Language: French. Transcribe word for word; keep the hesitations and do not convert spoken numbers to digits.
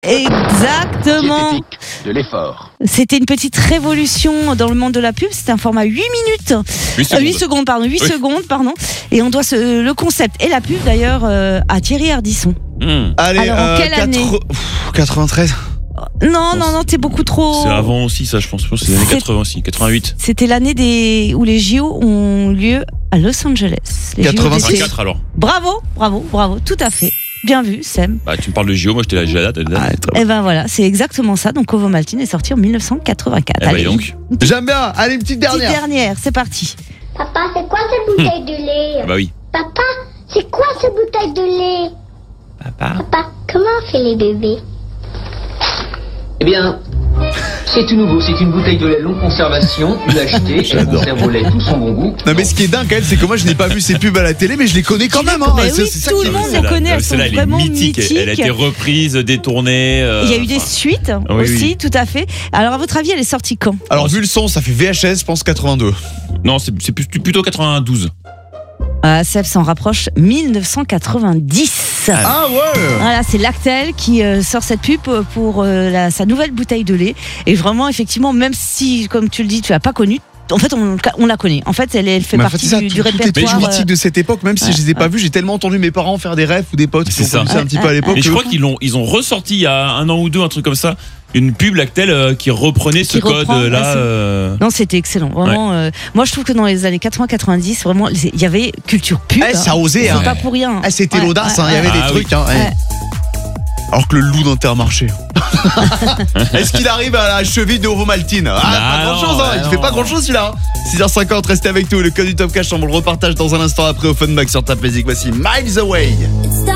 Exactement. Diététique de l'effort. C'était une petite révolution dans le monde de la pub. C'était un format huit minutes. huit secondes. Euh, huit secondes, pardon. huit Oui. secondes, pardon. Et on doit ce, le concept et la pub d'ailleurs euh, à Thierry Ardisson. Mmh. Allez, Alors, en quelle quatre- année Pff, quatre-vingt-treize. Non, non, non, t'es beaucoup trop. C'est avant aussi, ça, je pense. Je pense que c'est les années C'est- quatre-vingts aussi. quatre-vingt-huit. C'était l'année des où les J O ont lieu à Los Angeles. Les J O quatre-vingt-six. d'été. quatre alors. Bravo, bravo, bravo, tout à fait. Bien vu, Sam. Bah, tu me parles de J O, moi j'étais là, j'ai la date. la date. Ah, très Et ben voilà, c'est exactement ça. Donc Ovomaltine est sorti en mille neuf cent quatre-vingt-quatre. Eh ben, Allez, donc. J'aime bien. Allez, une petite petite dernière. dernière, c'est parti. Papa, c'est quoi cette bouteille de lait? Ah bah oui. Papa, c'est quoi cette bouteille de lait? Papa. Papa, comment on fait les bébés? Eh bien, c'est tout nouveau, c'est une bouteille de lait longue conservation, U H T, elle J'adore. conserve au lait tout son bon goût. Non mais ce qui est dingue quand même, c'est que moi je n'ai pas vu ces pubs à la télé, mais je les connais quand même. Hein. Mais C'est- oui, c'est ça tout qui le est- monde Celle-là, les connaît, elles sont celle-là, elle est vraiment mythique. mythiques. Elle a été reprise, détournée. euh, Il y a eu des enfin, suites oui, aussi, oui. tout à fait. Alors à votre avis, elle est sortie quand? Alors vu le son, ça fait V H S, je pense quatre-vingt-deux. Non, c'est c'est plus- plutôt quatre-vingt-douze. Ah, Seb s'en rapproche, mille neuf cent quatre-vingt-dix. Ah ouais. Voilà, c'est Lactel qui euh, sort cette pub pour euh, la- sa nouvelle bouteille de lait. Et vraiment, effectivement, même si, comme tu le dis, tu l'as pas connue, en fait, on, on la connaît. En fait, elle, elle fait Mais en fait, partie c'est ça, du, tout- du tout est répertoire. tout mythique de cette époque, même si ouais, je les ai pas ouais. vus, j'ai tellement entendu mes parents faire des refs ou des potes qui C'est ont ça. connu ça un petit peu à l'époque. Mais je que- crois qu'ils l'ont, ils ont ressorti il y a un an ou deux, un truc comme ça, une pub Lactel euh, qui reprenait ce Qui reprend, code là. ouais, c'est- euh, Non, c'était excellent. Vraiment, euh, moi, je trouve que dans les années quatre-vingts quatre-vingt-dix, vraiment, il y avait culture pub. Eh, ça osait, C'est hein. pas pour rien. Ah, c'était Ouais, l'audace, ouais, hein, il y avait ouais. des Ah trucs. oui. Hein, eh. Ouais. Alors que le loup d'Intermarché. Est-ce qu'il arrive à la cheville de Ovomaltine? Ah, pas Non, grand chose, hein. non, Il fait pas non. grand chose celui-là. six heures cinquante, restez avec nous. Le code du Top Cash, on vous le repartage dans un instant après au Funback sur Top Music. Voici Miles Away.